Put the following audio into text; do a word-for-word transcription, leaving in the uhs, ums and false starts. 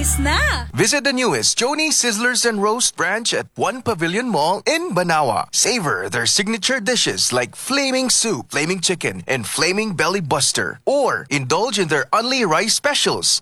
Alis na! Visit the newest Joni Sizzlers and Roast branch at One Pavilion Mall in Banawa. Savor their signature dishes like Flaming Soup, Flaming Chicken, and Flaming Belly Buster. Or indulge in their Only Rice specials.